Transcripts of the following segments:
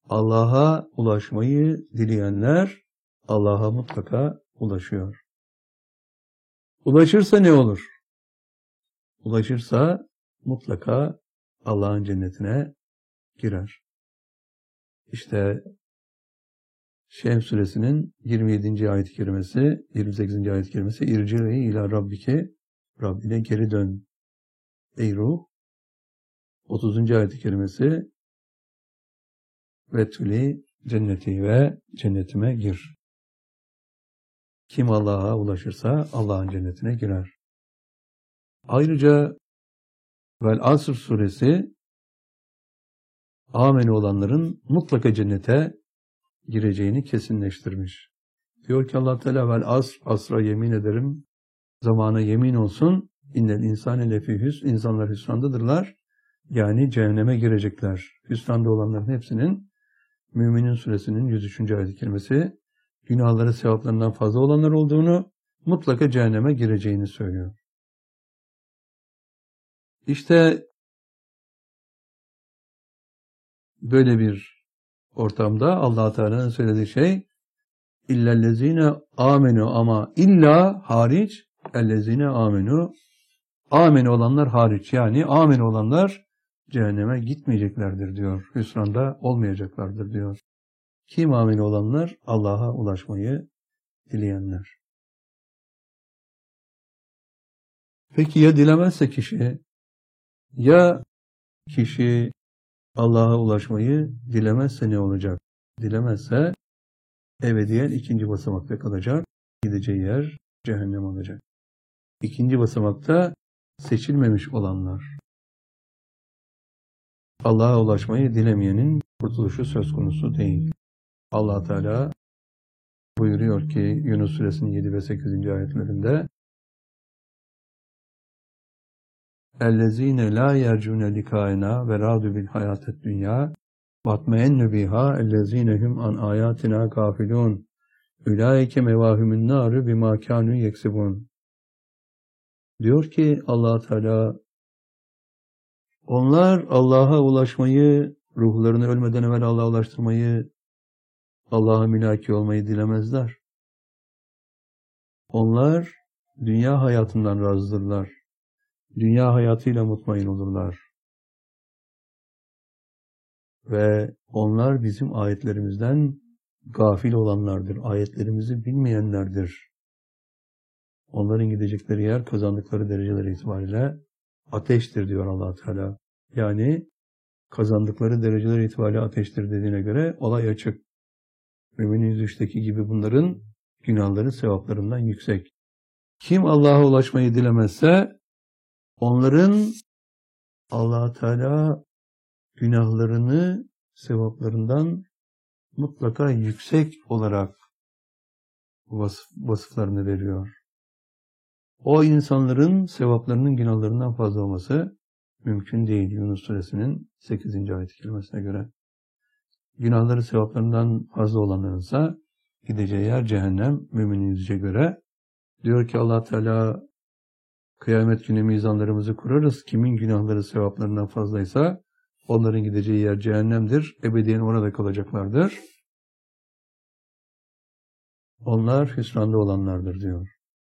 Allah'a ulaşmayı dileyenler Allah'a mutlaka ulaşıyor. Ulaşırsa ne olur? Ulaşırsa mutlaka Allah'ın cennetine girer. İşte Şems suresinin 27. ayet-i kerimesi, 28. ayet-i kerimesi İrci'i ila rabbike, Rabbine geri dön ey ruh. 30. ayet-i kerimesi ve tüli cenneti ve cennetime gir. Kim Allah'a ulaşırsa Allah'ın cennetine girer. Ayrıca Vel Asr suresi ameli olanların mutlaka cennete gireceğini kesinleştirmiş. Diyor ki Allah Teala vel asr, asra yemin ederim, zamana yemin olsun, innel insane lefî hüsn, insanlar hüsrandadırlar, yani cehenneme girecekler. Hüsranda olanların hepsinin Müminin suresinin 103. ayet-i kerimesi günahları sevaplarından fazla olanlar olduğunu, mutlaka cehenneme gireceğini söylüyor. İşte böyle bir ortamda Allah Teala'nın söylediği şey illellezine amenu, ama illa hariç ellezine amenu, amin olanlar hariç, yani amin olanlar cehenneme gitmeyeceklerdir diyor. Hüsranda olmayacaklardır diyor. Kim amin olanlar? Allah'a ulaşmayı dileyenler. Peki ya dilemezse kişi? Ya kişi Allah'a ulaşmayı dilemezse ne olacak? Dilemezse ebediyen ikinci basamakta kalacak. Gideceği yer cehennem olacak. İkinci basamakta seçilmemiş olanlar. Allah'a ulaşmayı dilemeyenin kurtuluşu söz konusu değil. Allah Teala buyuruyor ki Yunus suresinin 7 ve 8. ayetlerinde اَلَّذ۪ينَ لَا يَرْجُونَ لِكَائِنَا وَرَادُوا بِالْحَيَاةِ الدُّنْيَا وَاتْمَئَنُّ بِهَا اَلَّذ۪ينَ هُمْ عَنْ آيَاتِنَا غَافِلُونَ اُولَٰئِكَ مَوَاهُمُ النَّارِ بِمَا كَانُوا يَكْسِبُونَ. Diyor ki Allah Teala, onlar Allah'a ulaşmayı, ruhlarını ölmeden evvel Allah'a ulaştırmayı, Allah'a mülaki olmayı dilemezler. Onlar dünya hayatından razıdırlar. Dünya hayatıyla mutmain olurlar. Ve onlar bizim ayetlerimizden gafil olanlardır. Ayetlerimizi bilmeyenlerdir. Onların gidecekleri yer kazandıkları dereceler itibariyle ateştir diyor Allah Teala. Yani kazandıkları dereceler itibariyle ateştir dediğine göre olay açık. Müminin 103'teki gibi bunların günahları sevaplarından yüksek. Kim Allah'a ulaşmayı dilemezse onların Allah Teala günahlarını sevaplarından mutlaka yüksek olarak vasıflarını veriyor. O insanların sevaplarının günahlarından fazla olması mümkün değil. Yunus suresinin 8. ayet-i kerimesine göre. Günahları sevaplarından fazla olanlarınsa gideceği yer cehennem, müminin yüzüce göre. Diyor ki Allah Teala, kıyamet günü mizanlarımızı kurarız. Kimin günahları sevaplarından fazlaysa onların gideceği yer cehennemdir. Ebediyen orada kalacaklardır. Onlar hüsranda olanlardır diyor.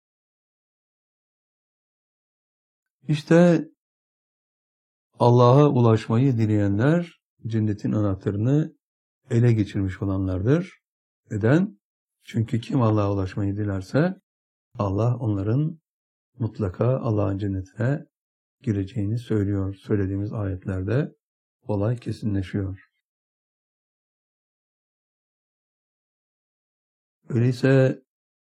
İşte Allah'a ulaşmayı dileyenler cennetin anahtarını ele geçirmiş olanlardır. Neden? Çünkü kim Allah'a ulaşmayı dilerse Allah onların mutlaka Allah'ın cennetine gireceğini söylüyor. Söylediğimiz ayetlerde olay kesinleşiyor. Öyleyse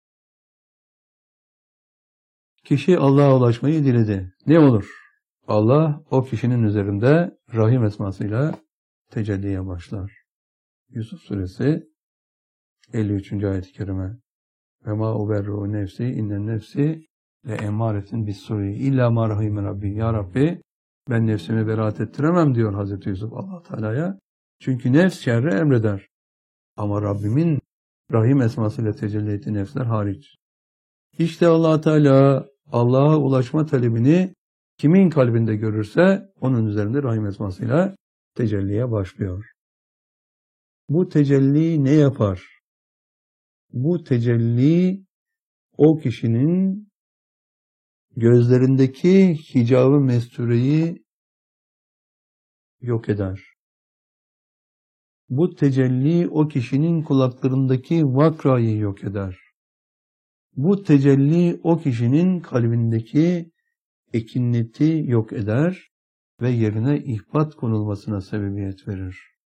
kişi Allah'a ulaşmayı diledi. Ne olur? Allah o kişinin üzerinde Rahim esmasıyla tecelliye başlar. Yusuf suresi 53. ayet-i kerime. Ve ma uberru nefsi innen nefsi le emaretin bis-sui illa ma rahime rabbi. Ya Rabbi, ben nefsimi beraat ettiremem diyor Hazreti Yusuf Allah Teala'ya. Çünkü nefs şerri emreder. Ama Rabbimin Rahim esmasıyla tecelli ettiği nefsler hariç. İşte Allah Teala Allah'a ulaşma talebini kimin kalbinde görürse onun üzerinde Rahim esmasıyla tecelliye başlıyor. Bu tecelli ne yapar? Bu tecelli o kişinin gözlerindeki hicab-ı mestureyi yok eder. Bu tecelli o kişinin kulaklarındaki vakrayı yok eder. Bu tecelli o kişinin kalbindeki ekineti yok eder ve yerine ihbat konulmasına sebebiyet verir.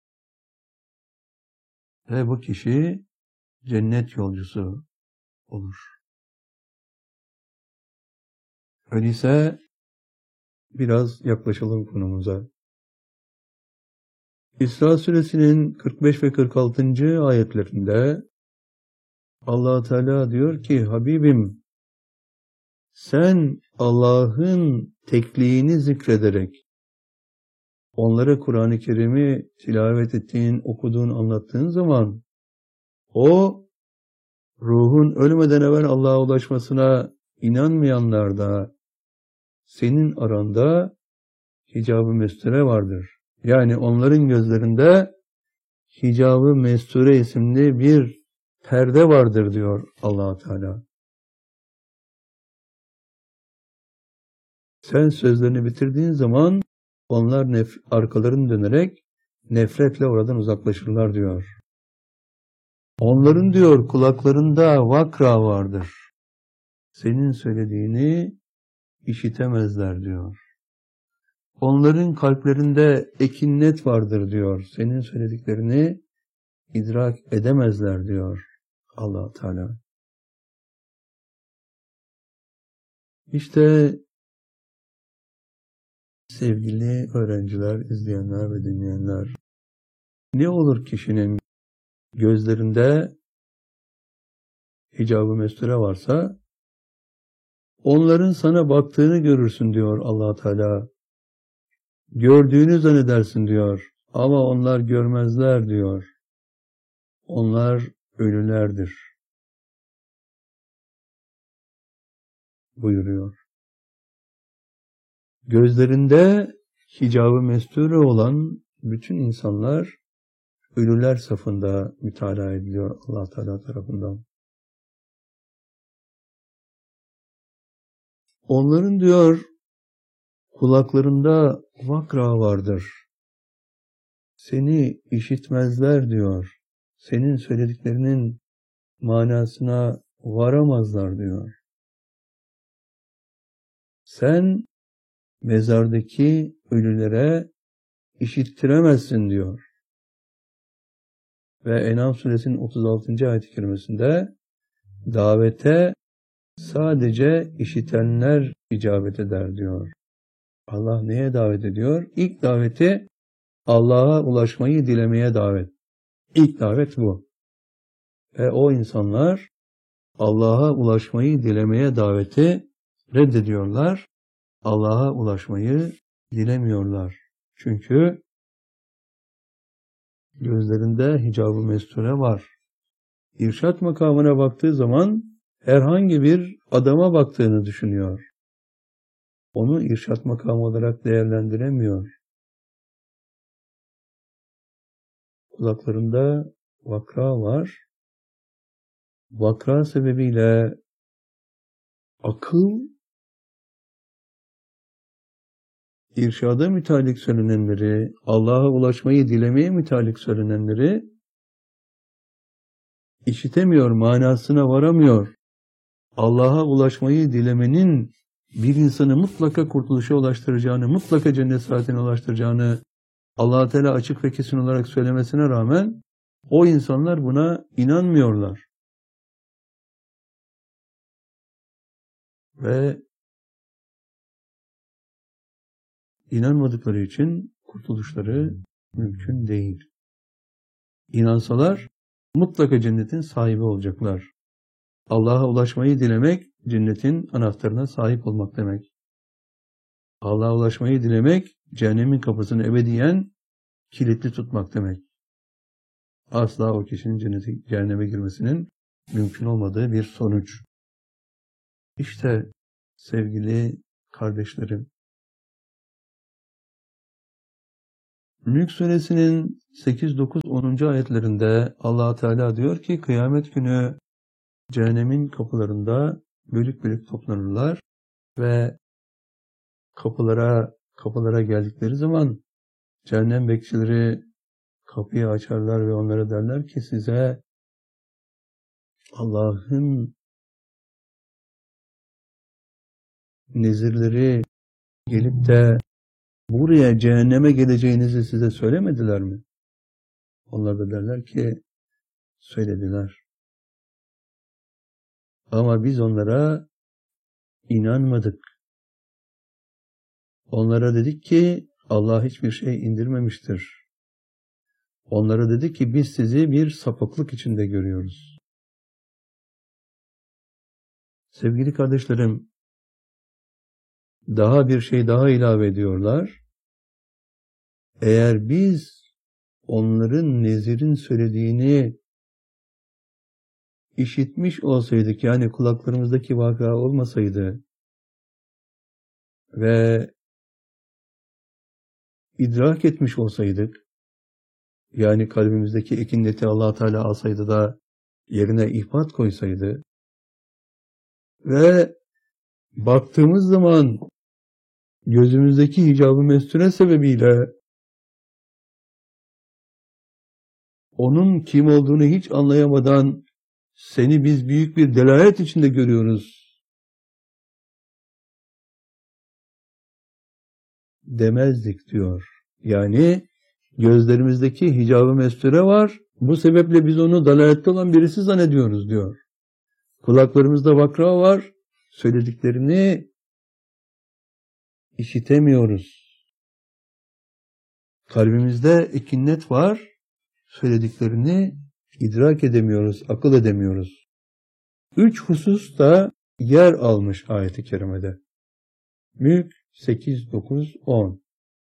Ve bu kişi cennet yolcusu olur. Öyleyse biraz yaklaşalım konumuza. İsra suresinin 45 ve 46. ayetlerinde Allah Teala diyor ki, Habibim, sen Allah'ın tekliğini zikrederek onlara Kur'an-ı Kerim'i tilavet ettiğin, okuduğun, anlattığın zaman o ruhun ölmeden evvel Allah'a ulaşmasına inanmayanlarda senin aranda hicab-ı mesture vardır. Yani onların gözlerinde hicab-ı mesture isimli bir perde vardır diyor Allah Teala. Sen sözlerini bitirdiğin zaman onlar arkalarını dönerek nefretle oradan uzaklaşırlar diyor. Onların diyor kulaklarında vakra vardır. Senin söylediğini işitemezler diyor. Onların kalplerinde ekinnet vardır diyor. Senin söylediklerini idrak edemezler diyor Allah Teala. İşte sevgili öğrenciler, izleyenler ve dinleyenler, ne olur kişinin gözlerinde hicab-ı mesture varsa onların sana baktığını görürsün diyor Allah Teala. Gördüğünü zannedersin diyor. Ama onlar görmezler diyor. Onlar ölülerdir buyuruyor. Gözlerinde hicab-ı mesture olan bütün insanlar ölüler safında mütalaa ediliyor Allah Teala tarafından. Onların diyor kulaklarında vakra vardır. Seni işitmezler diyor. Senin söylediklerinin manasına varamazlar diyor. Sen mezardaki ölülere işittiremezsin diyor. Ve En'am suresinin 36. ayet-i kerimesinde davete sadece işitenler icabet eder diyor. Allah neye davet ediyor? İlk daveti Allah'a ulaşmayı dilemeye davet. İlk davet bu. Ve o insanlar Allah'a ulaşmayı dilemeye daveti reddediyorlar. Allah'a ulaşmayı dilemiyorlar. Çünkü gözlerinde hicab-ı mesture var. İrşad makamına baktığı zaman herhangi bir adama baktığını düşünüyor. Onu irşad makamı olarak değerlendiremiyor. Kulaklarında vakra var. Vakra sebebiyle akıl, irşada mütalik söylenenleri, Allah'a ulaşmayı dilemeye mütalik söylenenleri işitemiyor, manasına varamıyor. Allah'a ulaşmayı dilemenin bir insanı mutlaka kurtuluşa ulaştıracağını, mutlaka cennet saatine ulaştıracağını Allah-u Teala açık ve kesin olarak söylemesine rağmen o insanlar buna inanmıyorlar. Ve inanmadıkları için kurtuluşları mümkün değil. İnansalar mutlaka cennetin sahibi olacaklar. Allah'a ulaşmayı dilemek, cennetin anahtarına sahip olmak demek. Allah'a ulaşmayı dilemek, cehennemin kapısını ebediyen kilitli tutmak demek. Asla o kişinin cehenneme girmesinin mümkün olmadığı bir sonuç. İşte sevgili kardeşlerim, Mülk Suresinin 8, 9, 9-10. ayetlerinde Allah Teala diyor ki kıyamet günü cehennemin kapılarında bölük bölük toplanırlar ve kapılara geldikleri zaman cehennem bekçileri kapıyı açarlar ve onlara derler ki size Allah'ın nezirleri gelip de buraya cehenneme geleceğinizi size söylemediler mi? Onlar da derler ki söylediler. Ama biz onlara inanmadık. Onlara dedik ki Allah hiçbir şey indirmemiştir. Onlara dedi ki biz sizi bir sapıklık içinde görüyoruz. Sevgili kardeşlerim, daha bir şey daha ilave ediyorlar. Eğer biz onların nezirin söylediğini işitmiş olsaydık, yani kulaklarımızdaki vaka olmasaydı ve idrak etmiş olsaydık, yani kalbimizdeki ekinleti Allah Teala alsaydı da yerine ihbat koysaydı ve baktığımız zaman gözümüzdeki hicab-ı mesture sebebiyle onun kim olduğunu hiç anlayamadan seni biz büyük bir delalet içinde görüyoruz demezdik diyor. Yani gözlerimizdeki hicab-ı mesture var. Bu sebeple biz onu dalalette olan birisi zannediyoruz diyor. Kulaklarımızda vakra var. Söylediklerini işitemiyoruz. Kalbimizde ekinnet var. Söylediklerini idrak edemiyoruz, akıl edemiyoruz. 3 husus da yer almış ayet-i kerimede. Mülk 8, 9, 10.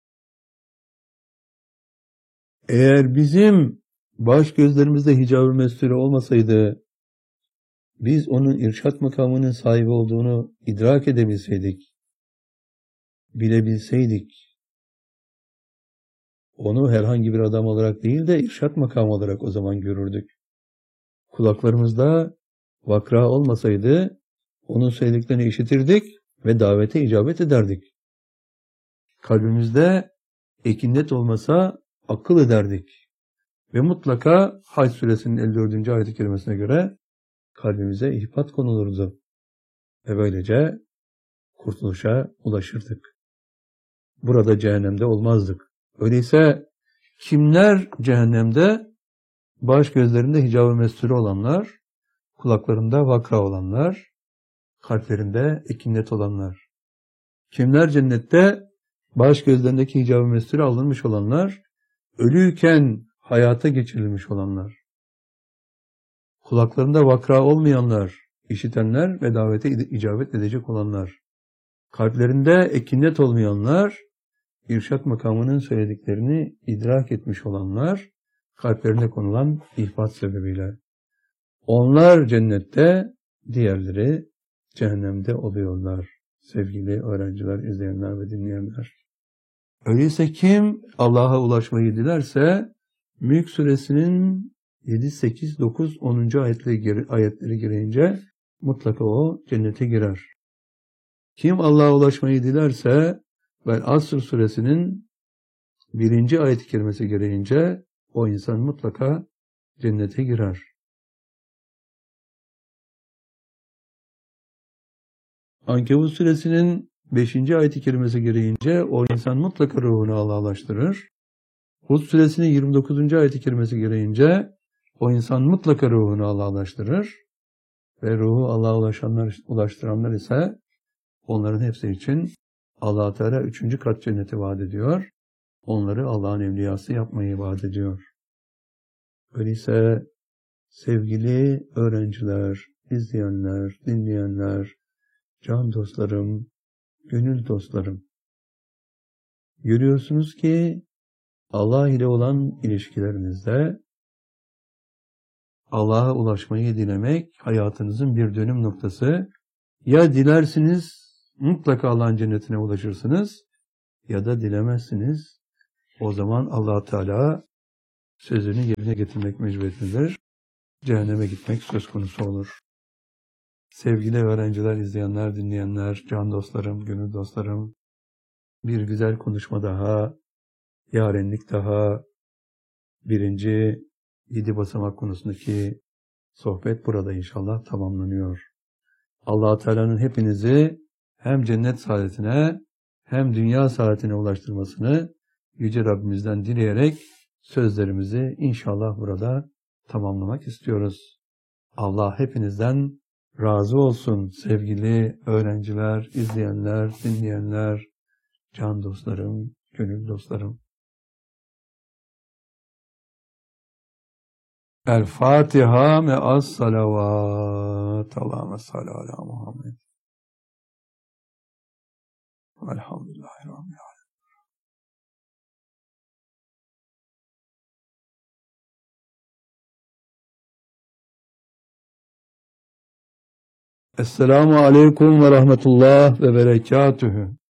Eğer bizim baş gözlerimizde hicab-ı mesture olmasaydı, biz onun irşat makamının sahibi olduğunu idrak edebilseydik, bilebilseydik, onu herhangi bir adam olarak değil de irşat makamı olarak o zaman görürdük. Kulaklarımızda vakra olmasaydı, onun söylediklerini işitirdik ve davete icabet ederdik. Kalbimizde ekinnet olmasa akıl ederdik. Ve mutlaka Hac suresinin 54. ayet-i kerimesine göre kalbimize ihbat konulurdu. Ve böylece kurtuluşa ulaşırdık. Burada cehennemde olmazdık. Öyleyse kimler cehennemde? Baş gözlerinde hicab-ı mesture olanlar, kulaklarında vakra olanlar, kalplerinde ekinnet olanlar. Kimler cennette? Baş gözlerindeki hicab-ı mesture alınmış olanlar, ölüyken hayata geçirilmiş olanlar. Kulaklarında vakra olmayanlar, işitenler ve davete icabet edecek olanlar. Kalplerinde ekinnet olmayanlar, irşat makamının söylediklerini idrak etmiş olanlar, kalplerine konulan ihbat sebebiyle. Onlar cennette, diğerleri cehennemde oluyorlar. Sevgili öğrenciler, izleyenler ve dinleyenler. Öyleyse kim Allah'a ulaşmayı dilerse, Mülk suresinin 7, 8, 9, 10. ayetleri girince mutlaka o cennete girer. Kim Allah'a ulaşmayı dilerse, ve Asr suresinin 1. ayet-i kerimesi gereğince o insan mutlaka cennete girer. Ankebut suresinin 5. ayet-i kerimesi gereğince o insan mutlaka ruhunu Allah'a ulaştırır. Hud suresinin 29. ayet-i kerimesi gereğince o insan mutlaka ruhunu Allah'a ulaştırır. Ve ruhu Allah'a ulaştıranlar ise onların hepsi için Allah-u Teala 3. kat cenneti vaat ediyor. Onları Allah'ın evliyası yapmayı vaat ediyor. Öyleyse sevgili öğrenciler, izleyenler, dinleyenler, can dostlarım, gönül dostlarım. Görüyorsunuz ki Allah ile olan ilişkilerinizde Allah'a ulaşmayı dilemek hayatınızın bir dönüm noktası. Ya dilersiniz mutlaka Allah'ın cennetine ulaşırsınız ya da dilemezsiniz. O zaman Allah Teala sözünü yerine getirmek mecburiyetindedir. Cehenneme gitmek söz konusu olur. Sevgili öğrenciler, izleyenler, dinleyenler, can dostlarım, gönül dostlarım, bir güzel konuşma daha, yarenlik daha, birinci 7 basamak konusundaki sohbet burada inşallah tamamlanıyor. Allah-u Teala'nın hepinizi hem cennet saadetine hem dünya saadetine ulaştırmasını Yüce Rabbimizden dileyerek sözlerimizi inşallah burada tamamlamak istiyoruz. Allah hepinizden razı olsun sevgili öğrenciler, izleyenler, dinleyenler, can dostlarım, gönül dostlarım. El-Fatiha me'as salavat. Allahümme salli ala Muhammed. Elhamdülillahi Rabbil alemin. Esselamu aleyküm ve rahmetullah ve berekatühü.